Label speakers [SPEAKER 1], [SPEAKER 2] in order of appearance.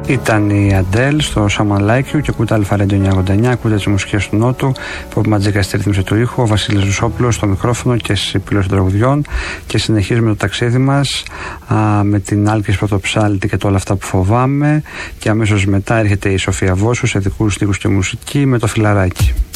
[SPEAKER 1] Ήταν η Αντέλ στο Someone Like You και ακούτε Αλφα Radio 989, ακούτε τις μουσικές του Νότου, Pop Ματζίκα στη ρύθμιση του ήχου, ο Βασίλης Ρουσόπουλος στο μικρόφωνο και στις επιλογές των τραγουδιών, και συνεχίζουμε το ταξίδι μας με την Άλκης Πρωτοψάλτη και το Όλα αυτά που φοβάμαι, και αμέσως μετά έρχεται η Σοφία Βόσου σε δικούς στίχους και μουσική με το Φιλαράκι.